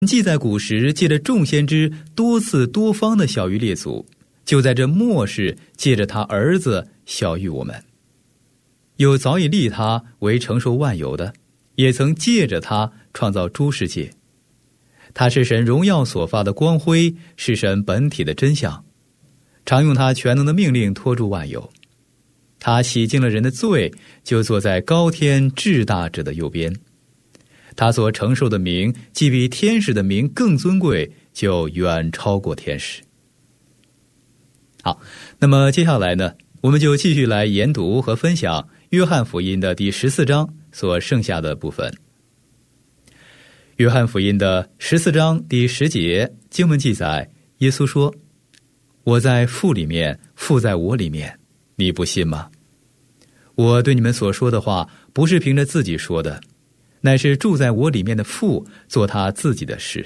记在古时借着众先知多次多方的晓谕列祖，就在这末世借着他儿子晓谕我们。又早已立他为承受万有的，也曾借着他创造诸世界。他是神荣耀所发的光辉，是神本体的真相，常用他全能的命令托住万有。他洗净了人的罪，就坐在高天至大者的右边。他所承受的名，既比天使的名更尊贵，就远超过天使。好，那么接下来呢，我们就继续来研读和分享约翰福音的第14章所剩下的部分。约翰福音的14章第10节，经文记载，耶稣说：我在父里面，父在我里面，你不信吗？我对你们所说的话，不是凭着自己说的，乃是住在我里面的父做他自己的事。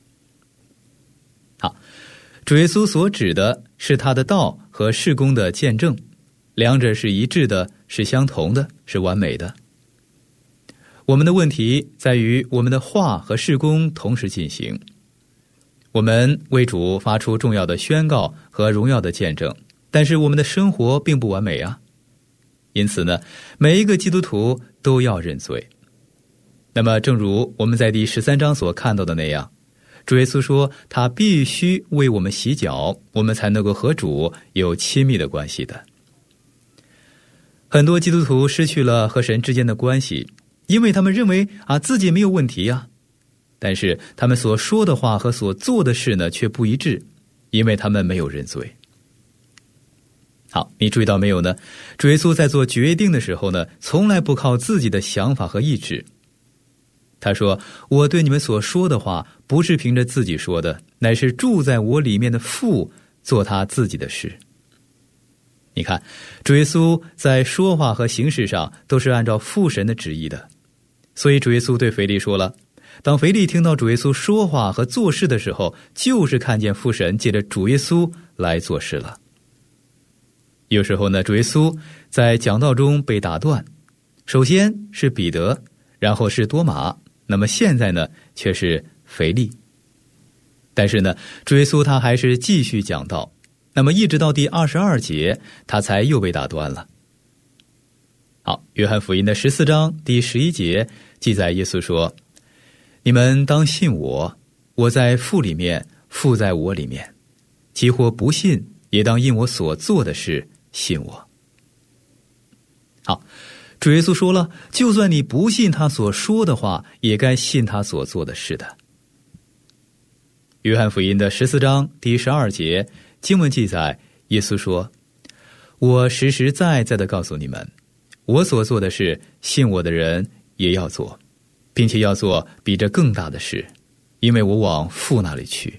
好，主耶稣所指的是他的道和事工的见证，两者是一致的，是相同的，是完美的。我们的问题在于我们的话和事工同时进行。我们为主发出重要的宣告和荣耀的见证，但是我们的生活并不完美啊。因此呢，每一个基督徒都要认罪。那么正如我们在第13章所看到的那样，主耶稣说他必须为我们洗脚，我们才能够和主有亲密的关系的。很多基督徒失去了和神之间的关系，因为他们认为自己没有问题啊，但是他们所说的话和所做的事呢却不一致，因为他们没有认罪。好，你注意到没有呢？主耶稣在做决定的时候呢，从来不靠自己的想法和意志。他说，我对你们所说的话，不是凭着自己说的，乃是住在我里面的父做他自己的事。你看，主耶稣在说话和行事上都是按照父神的旨意的。所以主耶稣对腓利说了，当腓利听到主耶稣说话和做事的时候，就是看见父神借着主耶稣来做事了。有时候呢，主耶稣在讲道中被打断，首先是彼得，然后是多马，那么现在呢却是腓利。但是呢，主耶稣他还是继续讲道，那么一直到第22节他才又被打断了。好，约翰福音的14章第11节记载，耶稣说，你们当信我，我在父里面，父在我里面，即或不信，也当因我所做的事信我。好，主耶稣说了，就算你不信他所说的话，也该信他所做的事的。约翰福音的14章第12节经文记载，耶稣说，我实实在在地告诉你们，我所做的事，信我的人也要做，并且要做比这更大的事，因为我往父那里去。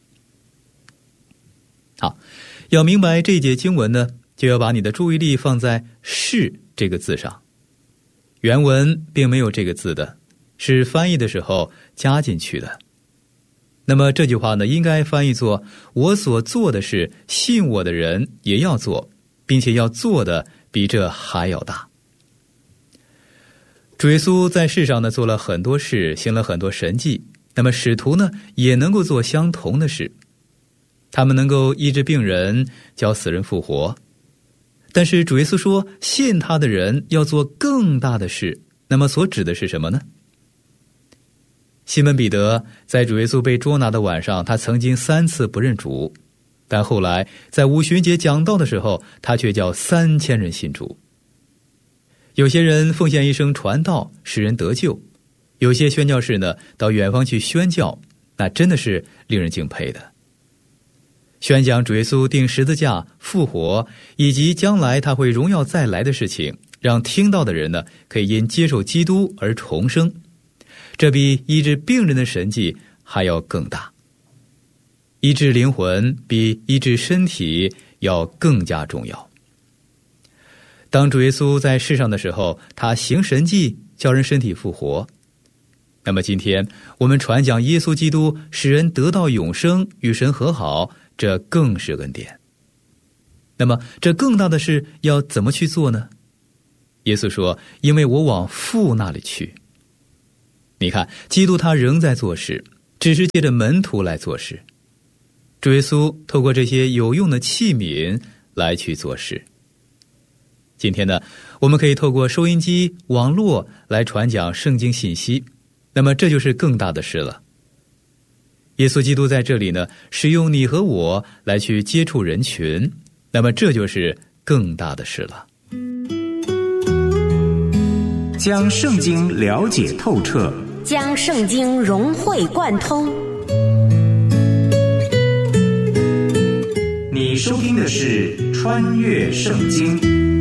好，要明白这一节经文呢，就要把你的注意力放在是这个字上。原文并没有这个字的，是翻译的时候加进去的。那么这句话呢，应该翻译作，我所做的事，信我的人也要做，并且要做的比这还要大。主耶稣在世上呢做了很多事，行了很多神迹，那么使徒呢也能够做相同的事。他们能够医治病人，叫死人复活。但是主耶稣说，信他的人要做更大的事，那么所指的是什么呢？西门彼得在主耶稣被捉拿的晚上，他曾经3次不认主，但后来在五旬节讲道的时候，他却叫3000人信主。有些人奉献一生传道，使人得救；有些宣教士呢，到远方去宣教，那真的是令人敬佩的。宣讲主耶稣钉十字架、复活，以及将来他会荣耀再来的事情，让听到的人呢，可以因接受基督而重生。这比医治病人的神迹还要更大。医治灵魂比医治身体要更加重要。当主耶稣在世上的时候，他行神迹，叫人身体复活。那么今天我们传讲耶稣基督，使人得到永生，与神和好，这更是恩典。那么这更大的事要怎么去做呢？耶稣说，因为我往父那里去。你看，基督他仍在做事， 只是借着门徒来做事。主耶稣透过这些有用的器皿来去做事。今天呢，我们可以透过收音机、网络来传讲圣经信息，那么这就是更大的事了。耶稣基督在这里呢，使用你和我来去接触人群，那么这就是更大的事了。 将圣经了解透彻， 将圣经融会贯通。 你收听的是《穿越圣经》。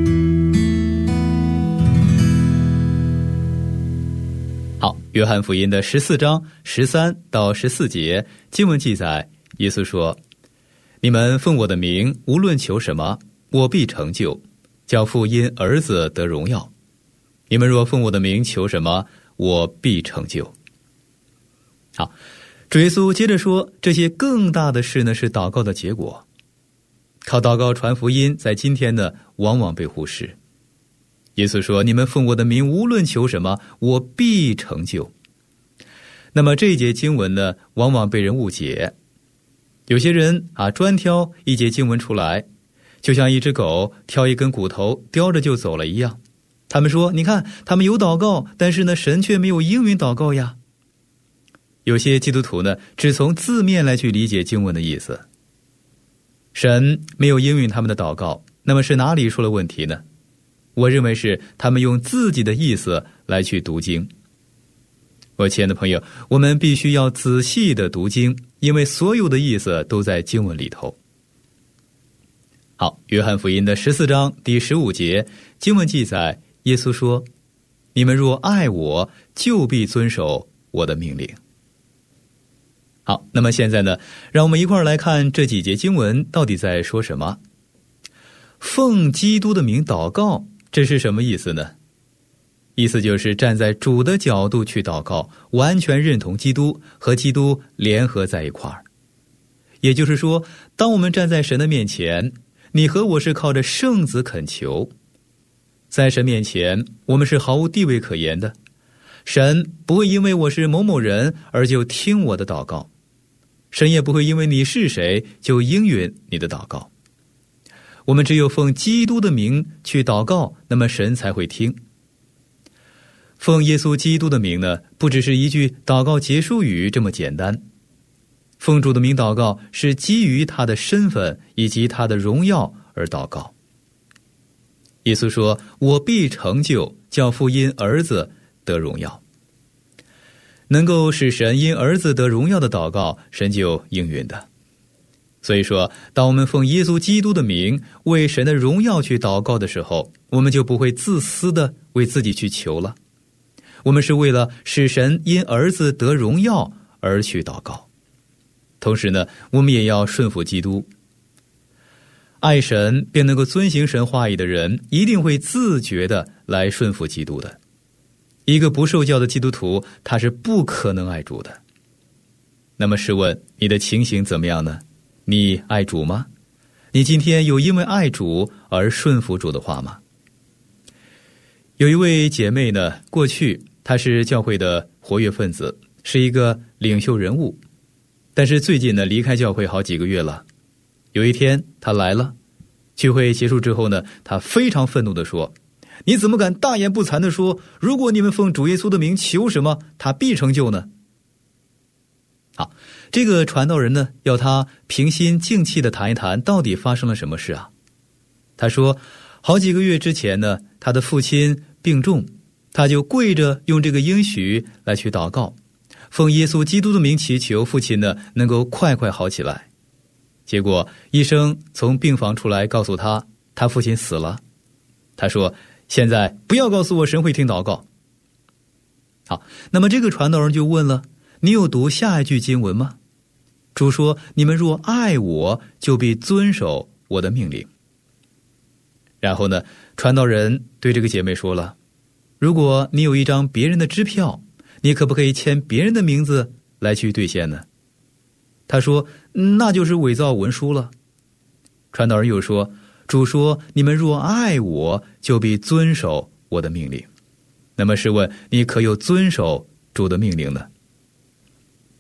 好，约翰福音的14章13到14节经文记载，耶稣说：你们奉我的名无论求什么，我必成就，叫父因儿子得荣耀。你们若奉我的名求什么，我必成就。好，主耶稣接着说，这些更大的事呢，是祷告的结果。靠祷告传福音，在今天呢，往往被忽视。耶稣说，你们奉我的名无论求什么，我必成就。那么这一节经文呢，往往被人误解。有些人专挑一节经文出来，就像一只狗挑一根骨头叼着就走了一样。他们说，你看，他们有祷告，但是呢，神却没有应允祷告呀。有些基督徒呢，只从字面来去理解经文的意思。神没有应允他们的祷告，那么是哪里出了问题呢？我认为是他们用自己的意思来去读经。我亲爱的朋友，我们必须要仔细的读经，因为所有的意思都在经文里头。好，约翰福音的14章第15节经文记载，耶稣说，你们若爱我，就必遵守我的命令。好，那么现在呢，让我们一块儿来看这几节经文到底在说什么。奉基督的名祷告，这是什么意思呢？意思就是站在主的角度去祷告，完全认同基督，和基督联合在一块儿。也就是说，当我们站在神的面前，你和我是靠着圣子恳求，在神面前我们是毫无地位可言的。神不会因为我是某某人而就听我的祷告，神也不会因为你是谁就应允你的祷告。我们只有奉基督的名去祷告，那么神才会听。奉耶稣基督的名呢，不只是一句祷告结束语这么简单。奉主的名祷告是基于他的身份以及他的荣耀而祷告。耶稣说，我必成就，叫父因儿子得荣耀。能够使神因儿子得荣耀的祷告，神就应允的。所以说，当我们奉耶稣基督的名为神的荣耀去祷告的时候，我们就不会自私的为自己去求了。我们是为了使神因儿子得荣耀而去祷告。同时呢，我们也要顺服基督。爱神并能够遵行神话语的人，一定会自觉的来顺服基督的。一个不受教的基督徒，他是不可能爱主的。那么试问，你的情形怎么样呢？你爱主吗？你今天有因为爱主而顺服主的话吗？有一位姐妹呢，过去她是教会的活跃分子，是一个领袖人物，但是最近呢，离开教会好几个月了。有一天她来了，聚会结束之后呢，她非常愤怒地说，你怎么敢大言不惭地说，如果你们奉主耶稣的名求什么，他必成就呢？好，这个传道人呢，要他平心静气地谈一谈，到底发生了什么事啊？他说，好几个月之前呢，他的父亲病重，他就跪着用这个应许来去祷告，奉耶稣基督的名祈求父亲呢能够快快好起来。结果医生从病房出来告诉他，他父亲死了。他说，现在不要告诉我神会听祷告。好，那么这个传道人就问了，你有读下一句经文吗？主说，你们若爱我，就必遵守我的命令。然后呢，传道人对这个姐妹说了，如果你有一张别人的支票，你可不可以签别人的名字来去兑现呢？他说，那就是伪造文书了。传道人又说，主说，你们若爱我，就必遵守我的命令。那么试问，你可有遵守主的命令呢？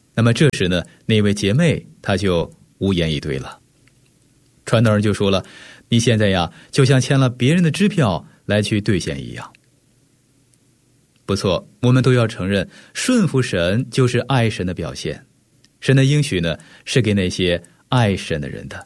那么这时呢，那位姐妹她就无言以对了。传道人就说了，你现在呀，就像签了别人的支票来去兑现一样。不错，我们都要承认，顺服神就是爱神的表现。神的应许呢，是给那些爱神的人的。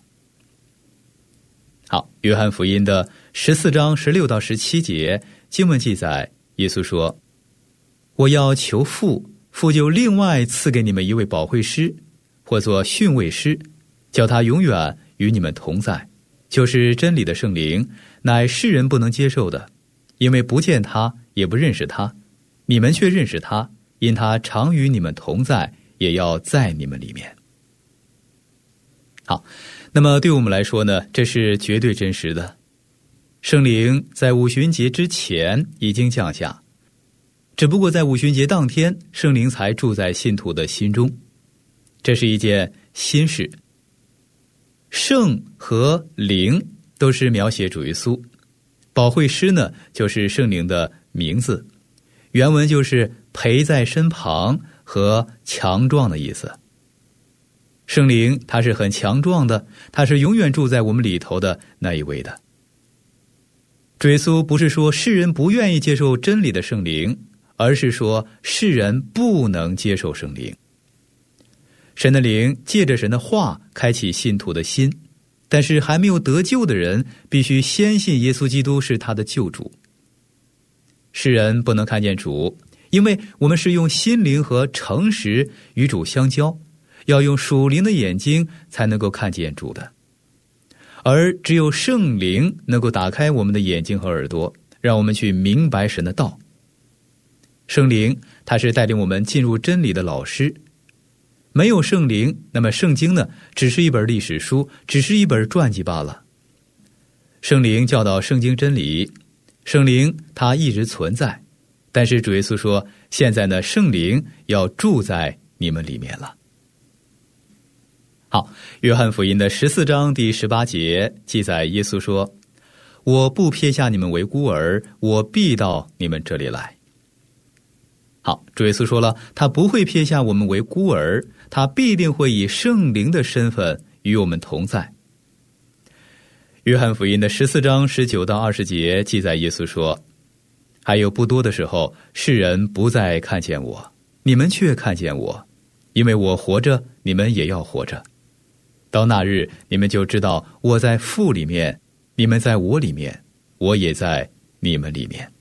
好，约翰福音的14章16到17节经文记载，耶稣说，我要求父，父就另外赐给你们一位保惠师，或作训慰师，叫他永远与你们同在，就是真理的圣灵，乃世人不能接受的，因为不见他，也不认识他，你们却认识他，因他常与你们同在，也要在你们里面。好，那么对我们来说呢，这是绝对真实的。圣灵在五旬节之前已经降下，只不过在五旬节当天，圣灵才住在信徒的心中，这是一件新事。圣和灵都是描写主耶稣，保惠师呢，就是圣灵的名字，原文就是陪在身旁和强壮的意思。圣灵他是很强壮的，他是永远住在我们里头的那一位的。主耶稣不是说世人不愿意接受真理的圣灵，而是说世人不能接受圣灵。神的灵借着神的话开启信徒的心，但是还没有得救的人必须先信耶稣基督是他的救主。世人不能看见主，因为我们是用心灵和诚实与主相交，要用属灵的眼睛才能够看见主的。而只有圣灵能够打开我们的眼睛和耳朵，让我们去明白神的道。圣灵他是带领我们进入真理的老师。没有圣灵，那么圣经呢，只是一本历史书，只是一本传记罢了。圣灵教导圣经真理，圣灵它一直存在，但是主耶稣说，现在呢，圣灵要住在你们里面了。好，约翰福音的14章第18节记载，耶稣说，我不撇下你们为孤儿，我必到你们这里来。好，主耶稣说了，他不会撇下我们为孤儿，他必定会以圣灵的身份与我们同在。约翰福音的14章19到20节记载，耶稣说，还有不多的时候，世人不再看见我，你们却看见我，因为我活着，你们也要活着。到那日，你们就知道我在父里面，你们在我里面，我也在你们里面。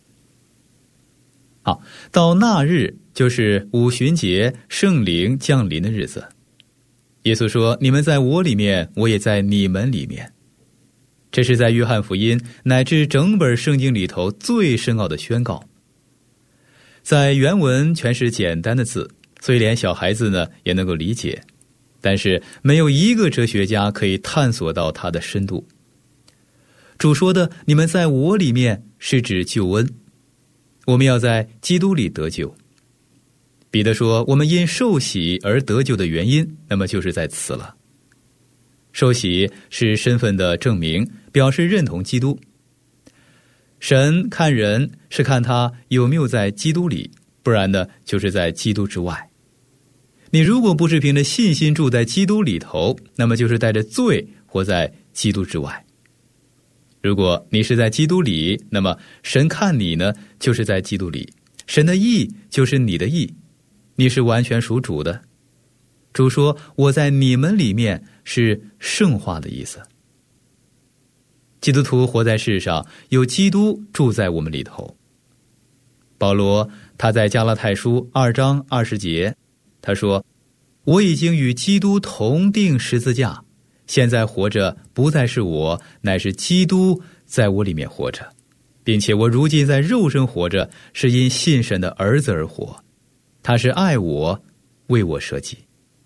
好，到那日就是五旬节圣灵降临的日子。耶稣说，你们在我里面，我也在你们里面。这是在约翰福音乃至整本圣经里头最深奥的宣告。在原文全是简单的字，所以连小孩子呢也能够理解，但是没有一个哲学家可以探索到它的深度。主说的你们在我里面是指救恩，我们要在基督里得救。彼得说，我们因受洗而得救的原因，那么就是在此了。受洗是身份的证明，表示认同基督。神看人是看他有没有在基督里，不然呢就是在基督之外。你如果不是凭着信心住在基督里头，那么就是带着罪活在基督之外。如果你是在基督里，那么神看你呢，就是在基督里，神的义就是你的义，你是完全属主的。主说，我在你们里面，是圣化的意思。基督徒活在世上，有基督住在我们里头。保罗他在加拉太书2章20节，他说，我已经与基督同定十字架，现在活着不再是我，乃是基督在我里面活着，并且我如今在肉身活着，是因信神的儿子而活，他是爱我，为我舍己。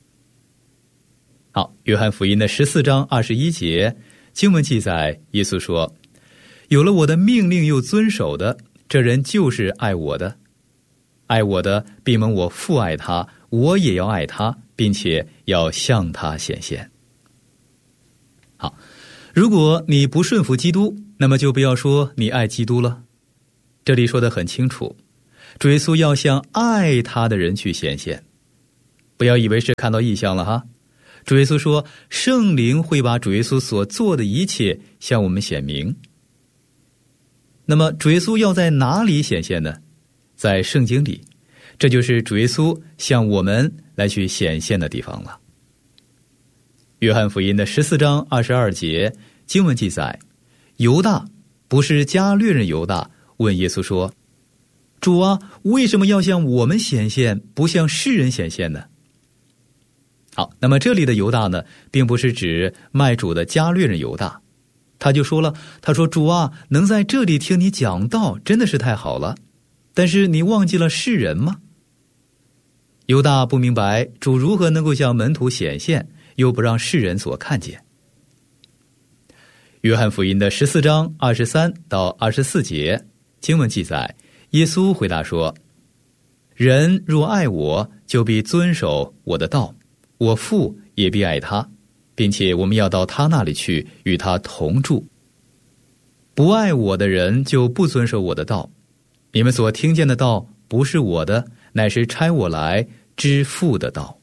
好，约翰福音的14章21节经文记载，耶稣说，有了我的命令又遵守的，这人就是爱我的，爱我的必蒙我父爱他，我也要爱他，并且要向他显现。好，如果你不顺服基督，那么就不要说你爱基督了。这里说得很清楚，主耶稣要向爱他的人去显现。 不要以为是看到异象了哈。主耶稣说，圣灵会把主耶稣所做的一切向我们显明。那么主耶稣要在哪里显现呢？在圣经里，这就是主耶稣向我们来去显现的地方了。约翰福音的14章22节经文记载，犹大，不是加略人犹大，问耶稣说，主啊，为什么要向我们显现，不向世人显现呢？好，那么这里的犹大呢，并不是指卖主的加略人犹大。他就说了，他说，主啊，能在这里听你讲道真的是太好了，但是你忘记了世人吗？犹大不明白主如何能够向门徒显现，又不让世人所看见。约翰福音的14章23到24节经文记载，耶稣回答说，人若爱我，就必遵守我的道，我父也必爱他，并且我们要到他那里去，与他同住。不爱我的人就不遵守我的道，你们所听见的道不是我的，乃是差我来之父的道。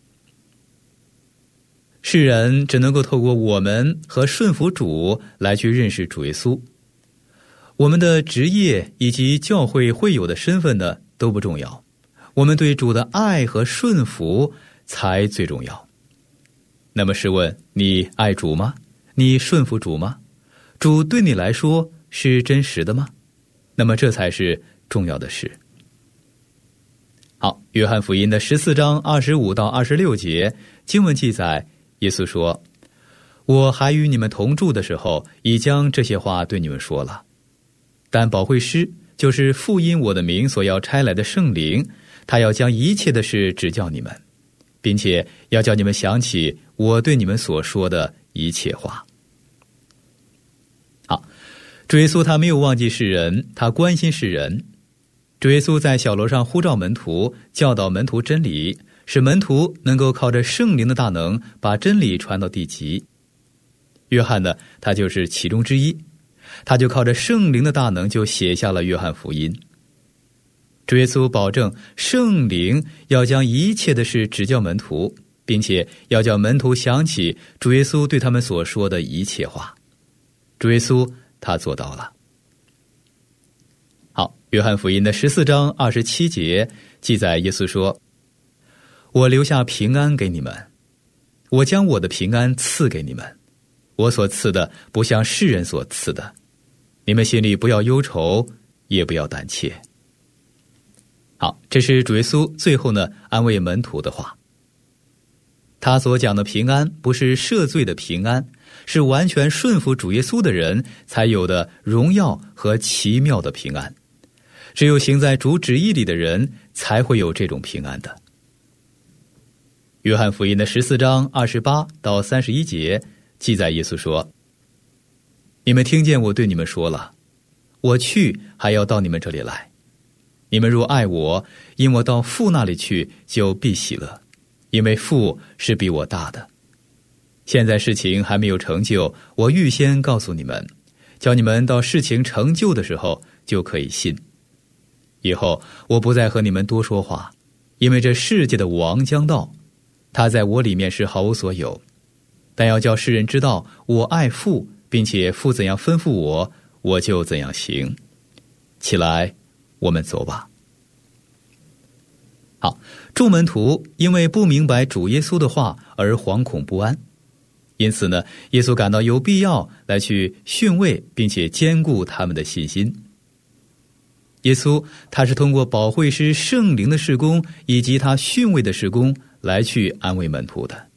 世人只能够透过我们和顺服主来去认识主耶稣。我们的职业以及教会会友的身份呢，都不重要，我们对主的爱和顺服才最重要。那么试问，你爱主吗？你顺服主吗？主对你来说是真实的吗？那么这才是重要的事。好，约翰福音的14章25到26节经文记载，耶稣说，我还与你们同住的时候，已将这些话对你们说了。但保惠师，就是父因我的名所要差来的圣灵，他要将一切的事指教你们，并且要叫你们想起我对你们所说的一切话。好，主耶稣他没有忘记世人，他关心世人。主耶稣在小楼上呼召门徒，教导门徒真理，使门徒能够靠着圣灵的大能把真理传到地极。约翰呢，他就是其中之一，他就靠着圣灵的大能就写下了约翰福音。主耶稣保证圣灵要将一切的事指教门徒，并且要叫门徒想起主耶稣对他们所说的一切话。主耶稣他做到了。好，约翰福音的14章27节记载，耶稣说，我留下平安给你们，我将我的平安赐给你们，我所赐的不像世人所赐的，你们心里不要忧愁，也不要胆怯。好，这是主耶稣最后呢安慰门徒的话。他所讲的平安不是赦罪的平安，是完全顺服主耶稣的人才有的荣耀和奇妙的平安。只有行在主旨意里的人才会有这种平安的。约翰福音的14章28到31节记载，耶稣说，你们听见我对你们说了，我去还要到你们这里来，你们若爱我，因我到父那里去，就必喜乐，因为父是比我大的。现在事情还没有成就，我预先告诉你们，叫你们到事情成就的时候就可以信。以后我不再和你们多说话，因为这世界的王将到，他在我里面是毫无所有，但要叫世人知道我爱父，并且父怎样吩咐我，我就怎样行。起来，我们走吧。好，众门徒因为不明白主耶稣的话而惶恐不安，因此呢，耶稣感到有必要来去训慰并且坚固他们的信心。耶稣他是通过保惠师圣灵的事工以及他训慰的事工来去安慰门徒的。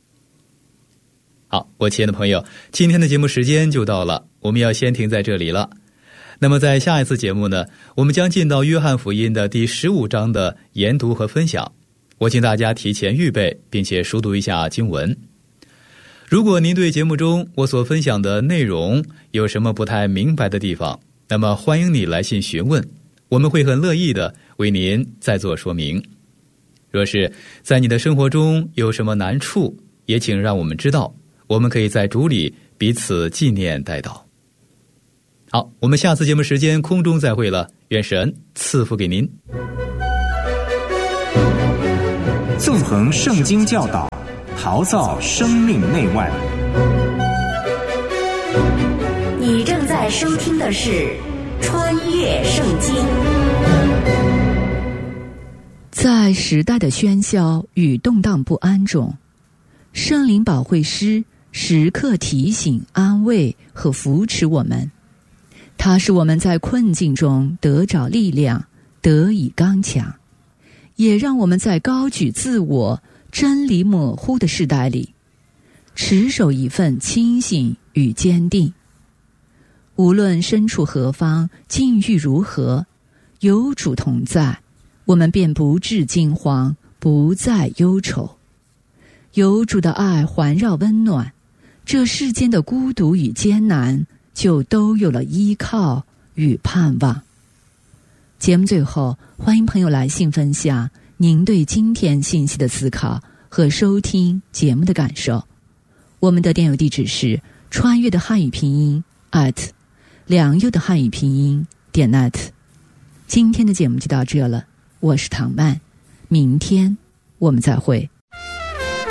好，我亲爱的朋友，今天的节目时间就到了，我们要先停在这里了。那么在下一次节目呢，我们将进到约翰福音的第15章的研读和分享。我请大家提前预备，并且熟读一下经文。如果您对节目中我所分享的内容有什么不太明白的地方，那么欢迎你来信询问，我们会很乐意的为您再做说明。若是在你的生活中有什么难处，也请让我们知道，我们可以在主里彼此纪念代祷。好，我们下次节目时间空中再会了，愿神赐福给您。 纵横圣经教导，陶造生命内外。 你正在收听的是《穿越圣经》。 在时代的喧嚣与动荡不安中，圣灵保惠师时刻提醒、安慰和扶持我们。它使我们在困境中得着力量，得以刚强，也让我们在高举自我、真理模糊的时代里，持守一份清醒与坚定。无论身处何方，境遇如何，有主同在，我们便不致惊慌，不再忧愁。有主的爱环绕温暖，这世间的孤独与艰难就都有了依靠与盼望。节目最后，欢迎朋友来信分享您对今天信息的思考和收听节目的感受。我们的电邮地址是穿越的汉语拼音@良友的汉语拼音.net。今天的节目就到这了，我是唐曼，明天我们再会。